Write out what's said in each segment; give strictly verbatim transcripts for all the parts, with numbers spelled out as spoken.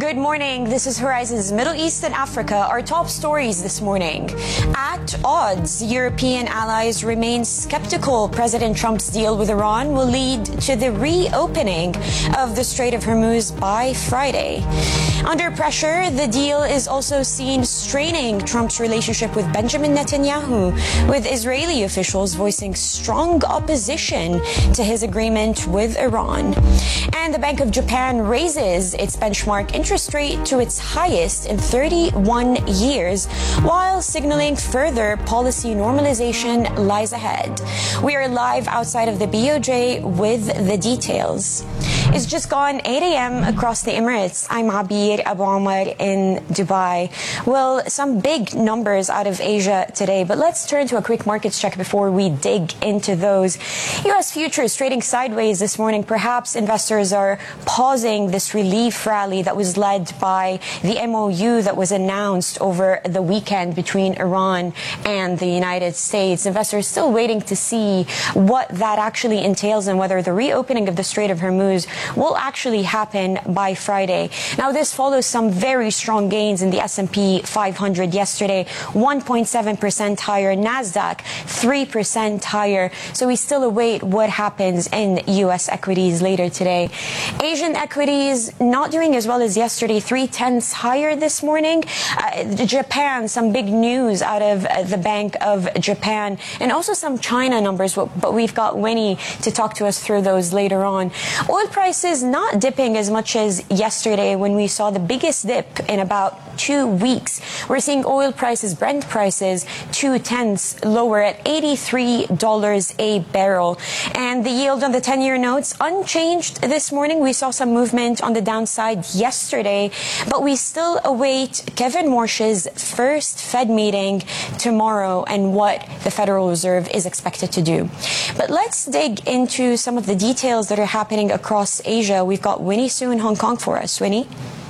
Good morning. This is Horizon's Middle East and Africa. Our top stories this morning. At odds, European allies remain skeptical President Trump's deal with Iran will lead to the reopening of the Strait of Hormuz by Friday. Under pressure, the deal is also seen straining Trump's relationship with Benjamin Netanyahu, with Israeli officials voicing strong opposition to his agreement with Iran. And the Bank of Japan raises its benchmark interest rate to its highest in thirty-one years, while signaling further policy normalization lies ahead. We are live outside of the B O J with the details. It's just gone eight a.m. across the Emirates. I'm Abir Abu Omar in Dubai. Well, some big numbers out of Asia today, but let's turn to a quick markets check before we dig into those. U S futures trading sideways this morning. Perhaps investors are pausing this relief rally that was led by the M O U that was announced over the weekend between Iran and the United States. Investors still waiting to see what that actually entails and whether the reopening of the Strait of Hormuz will actually happen by Friday. Now, this follows some very strong gains in the S and P five hundred yesterday, one point seven percent higher, NASDAQ three percent higher. So we still await what happens in U S equities later today. Asian equities not doing as well as yesterday, three tenths higher this morning. Uh, Japan, some big news out of uh, the Bank of Japan, and also some China numbers, but we've got Winnie to talk to us through those later on. Oil prices not dipping as much as yesterday when we saw the biggest dip in about two weeks. We're seeing oil prices, Brent prices, two tenths lower at eighty-three dollars a barrel. And the yield on the ten-year notes unchanged this morning. We saw some movement on the downside yesterday, but we still await Kevin Warsh's first Fed meeting tomorrow and what the Federal Reserve is expected to do. But let's dig into some of the details that are happening across Asia. We've got Winnie Su in Hong Kong for us. Winnie?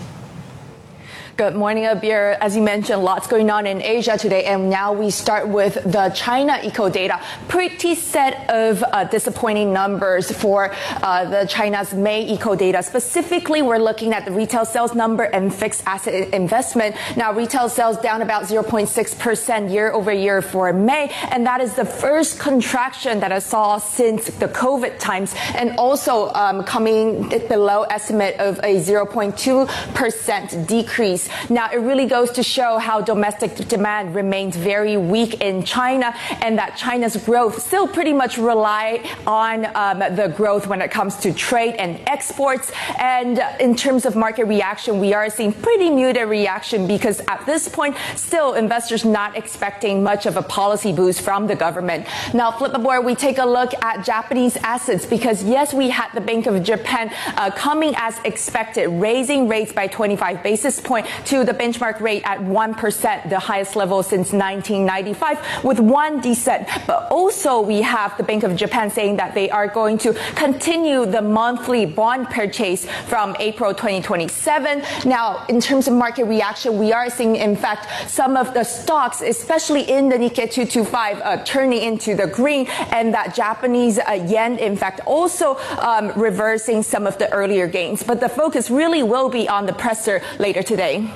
Good morning, Abir. As you mentioned, lots going on in Asia today, and now we start with the China eco data. Pretty set of uh, disappointing numbers for uh, the China's May eco data. Specifically, we're looking at the retail sales number and fixed asset investment. Now, retail sales down about zero point six percent year over year for May, and that is the first contraction that I saw since the COVID times, and also um, coming below estimate of a zero point two percent decrease. Now, it really goes to show how domestic demand remains very weak in China, and that China's growth still pretty much rely on um, the growth when it comes to trade and exports. And in terms of market reaction, we are seeing pretty muted reaction because at this point, still investors not expecting much of a policy boost from the government. Now, flip the board, we take a look at Japanese assets because, yes, we had the Bank of Japan uh, coming as expected, raising rates by twenty-five basis points to the benchmark rate at one percent, the highest level since nineteen ninety-five, with one descent. But also we have the Bank of Japan saying that they are going to continue the monthly bond purchase from April twenty twenty-seven. Now, in terms of market reaction, we are seeing, in fact, some of the stocks, especially in the Nikkei two twenty-five, uh, turning into the green, and that Japanese uh, yen, in fact, also um, reversing some of the earlier gains. But the focus really will be on the presser later today.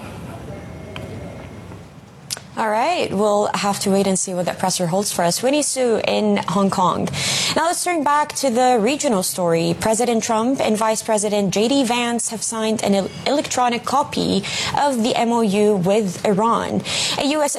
All right, we'll have to wait and see what that presser holds for us. Winnie Su in Hong Kong. Now let's turn back to the regional story. President Trump and Vice President J D Vance have signed an electronic copy of the M O U with Iran. A U S